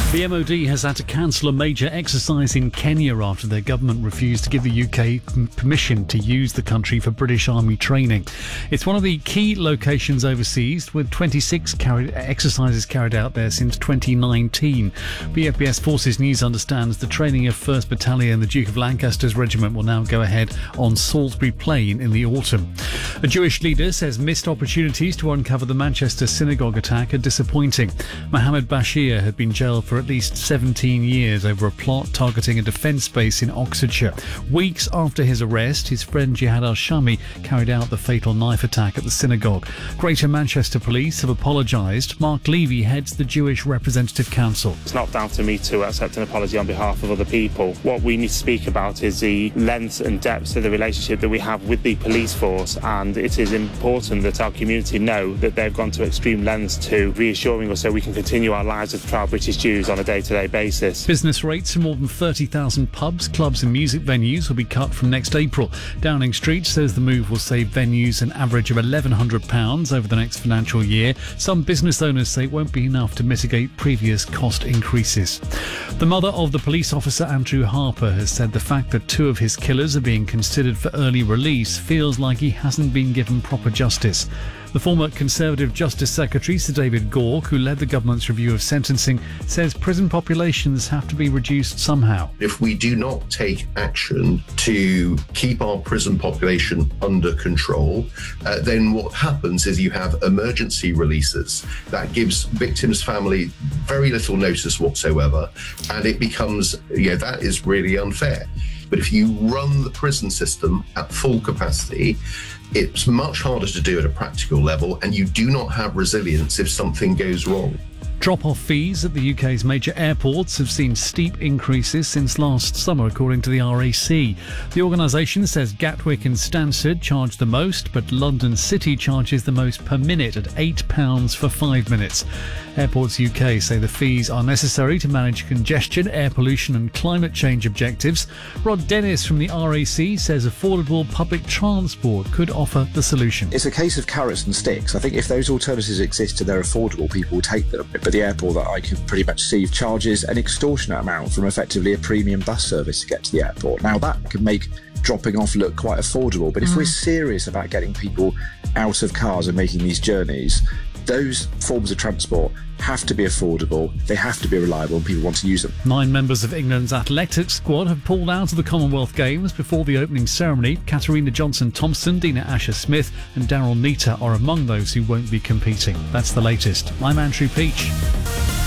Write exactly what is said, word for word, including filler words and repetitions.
The M O D has had to cancel a major exercise in Kenya after their government refused to give the U K permission to use the country for British Army training. It's one of the key locations overseas, with twenty-six carried, exercises carried out there since twenty nineteen. B F B S Forces News understands the training of first Battalion, the Duke of Lancaster's regiment, will now go ahead on Salisbury Plain in the autumn. A Jewish leader says missed opportunities to uncover the Manchester synagogue attack are disappointing. Mohammed Bashir had been jailed for at least seventeen years over a plot targeting a defence base in Oxfordshire. Weeks after his arrest, his friend Jihad al-Shami carried out the fatal knife attack at the synagogue. Greater Manchester Police have apologised. Mark Levy heads the Jewish Representative Council. It's not down to me to accept an apology on behalf of other people. What we need to speak about is the length and depth of the relationship that we have with the police force, and it is important that our community know that they've gone to extreme lengths to reassuring us so we can continue our lives as proud British Jews on a day-to-day basis. Business rates for more than thirty thousand pubs, clubs and music venues will be cut from next April. Downing Street says the move will save venues an average of eleven hundred pounds over the next financial year. Some business owners say it won't be enough to mitigate previous cost increases. The mother of the police officer Andrew Harper has said the fact that two of his killers are being considered for early release feels like he hasn't been given proper justice. The former Conservative Justice Secretary, Sir David Gork, who led the government's review of sentencing, says prison populations have to be reduced somehow. If we do not take action to keep our prison population under control, uh, then what happens is you have emergency releases. That gives victims' family very little notice whatsoever, and it becomes, you know, that is really unfair. But if you run the prison system at full capacity, it's much harder to do at a practical level, and you do not have resilience if something goes wrong. Drop-off fees at the U K's major airports have seen steep increases since last summer, according to the R A C. The organisation says Gatwick and Stansted charge the most, but London City charges the most per minute at eight pounds for five minutes. Airports U K say the fees are necessary to manage congestion, air pollution and climate change objectives. Rod Dennis from the R A C says affordable public transport could offer the solution. It's a case of carrots and sticks. I think if those alternatives exist and they're affordable, people will take them. But the airport that I can pretty much see charges an extortionate amount from effectively a premium bus service to get to the airport. Now that can make dropping off look quite affordable, but if mm. we're serious about getting people out of cars and making these journeys, those forms of transport have to be affordable, they have to be reliable, and people want to use them. Nine members of England's athletics squad have pulled out of the Commonwealth Games before the opening ceremony. Katarina Johnson-Thompson, Dina Asher-Smith and Daryl Neita are among those who won't be competing. That's the latest. I'm Andrew Peach.